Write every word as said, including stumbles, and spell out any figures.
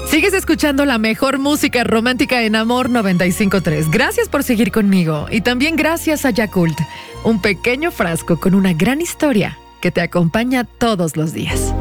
Sigues escuchando la mejor música romántica en Amor noventa y cinco punto tres. Gracias por seguir conmigo y también gracias a Yakult, un pequeño frasco con una gran historia que te acompaña todos los días.